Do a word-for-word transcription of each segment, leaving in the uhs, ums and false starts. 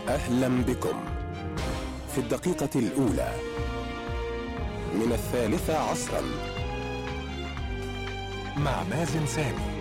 أهلا بكم في الدقيقة الأولى من الثالثة عصرا مع مازن سامي.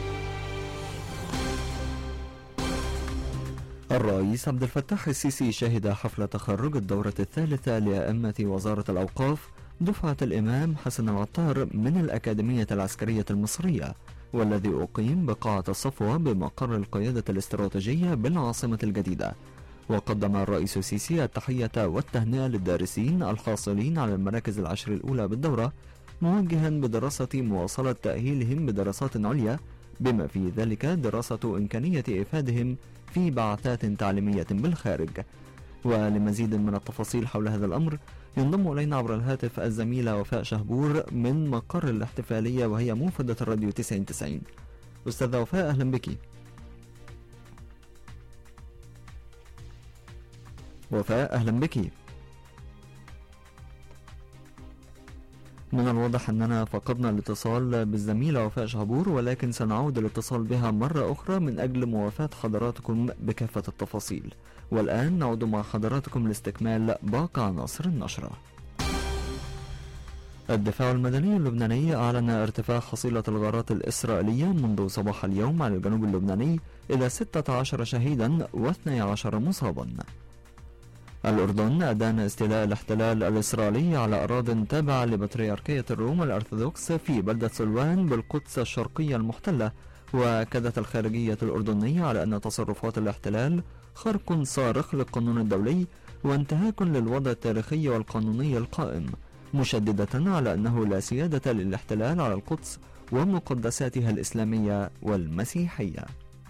الرئيس عبد الفتاح السيسي شهد حفل تخرج الدورة الثالثة لأئمة وزارة الأوقاف دفعة الإمام حسن العطار من الأكاديمية العسكرية المصرية، والذي أقيم بقاعة الصفوة بمقر القيادة الاستراتيجية بالعاصمة الجديدة. وقدم الرئيس السيسي التحية والتهنئة للدارسين الحاصلين على المراكز العشر الأولى بالدورة، موجها بدراسة مواصلة تأهيلهم بدراسات عليا، بما في ذلك دراسة إمكانية إفادهم في بعثات تعليمية بالخارج. ولمزيد من التفاصيل حول هذا الأمر ينضم إلينا عبر الهاتف الزميلة وفاء شهبور من مقر الاحتفالية، وهي موفدة الراديو تسعين تسعين. أستاذة وفاء، أهلا بك. وفاء أهلا بك. من الواضح أننا فقدنا الاتصال بالزميلة وفاء شهبور، ولكن سنعود الاتصال بها مرة أخرى من أجل موافاة حضراتكم بكافة التفاصيل. والآن نعود مع حضراتكم لاستكمال باقي عناصر النشرة. الدفاع المدني اللبناني أعلن ارتفاع حصيلة الغارات الإسرائيلية منذ صباح اليوم على الجنوب اللبناني إلى ستة عشر شهيدا واثني عشر مصابا. الأردن أدان استيلاء الاحتلال الإسرائيلي على أراضٍ تابعة لبطريركية الروم الأرثوذكس في بلدة سلوان بالقدس الشرقية المحتلة. وأكدت الخارجية الأردنية على أن تصرفات الاحتلال خرق صارخ للقانون الدولي وانتهاك للوضع التاريخي والقانوني القائم، مشددة على أنه لا سيادة للاحتلال على القدس ومقدساتها الإسلامية والمسيحية.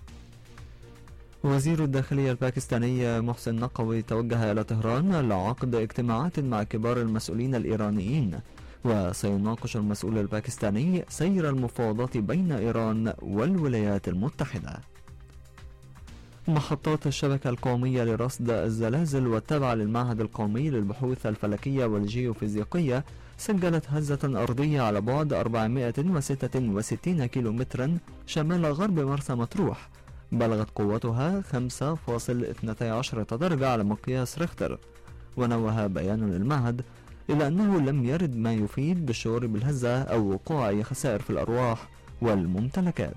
وزير الداخلية الباكستاني محسن نقوي توجه إلى طهران لعقد اجتماعات مع كبار المسؤولين الإيرانيين، وسيناقش المسؤول الباكستاني سير المفاوضات بين إيران والولايات المتحدة. محطات الشبكة القومية لرصد الزلازل والتابعة للمعهد القومي للبحوث الفلكية والجيوفيزيقية سجلت هزة أرضية على بعد أربعمائة وستة وستين كيلومترا شمال غرب مرسى مطروح، بلغت قوتها خمسة فاصلة اثنتي عشرة درجة على مقياس ريختر. ونوه بيان للمعهد إلى أنه لم يرد ما يفيد بالشعور بالهزة أو وقوع أي خسائر في الأرواح والممتلكات.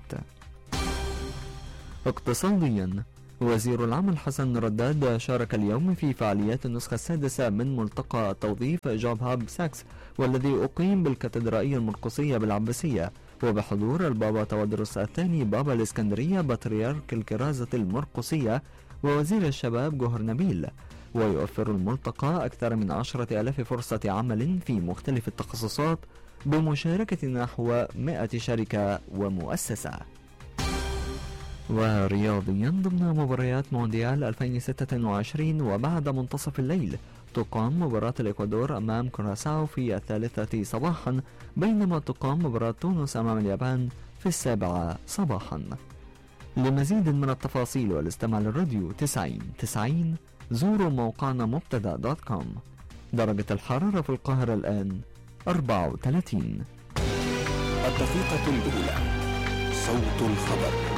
اقتصاديا، وزير العمل حسن رداد شارك اليوم في فعاليات النسخة السادسة من ملتقى التوظيف جوب هاب ساكس، والذي أقيم بالكاتدرائية المرقسية بالعباسية، وبحضور البابا تودرس الثاني بابا الإسكندرية بطريرك الكرازة المرقسية ووزير الشباب جوهر نبيل. ويوفر الملتقى أكثر من عشرة آلاف فرصة عمل في مختلف التخصصات بمشاركة نحو مائة شركة ومؤسسة. ورياضيا، ضمن مباريات مونديال ألفين وستة وعشرين وبعد منتصف الليل تقام مباراة الإكوادور أمام كوراساو في الثالثة صباحا، بينما تقام مباراة تونس أمام اليابان في السابعة صباحا. لمزيد من التفاصيل والاستماع للراديو تسعين تسعين زوروا موقعنا مبتدا دوت كوم. درجة الحرارة في القاهرة الآن أربعة وثلاثين. الدقيقة الأولى، صوت الخبر.